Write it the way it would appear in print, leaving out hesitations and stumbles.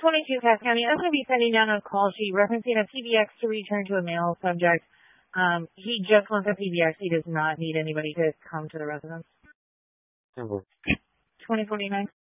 22 Cass County. I'm going to be sending down a call sheet referencing a PBX to return to a male subject. He just wants a PBX. He does not need anybody to come to the residence. 2049.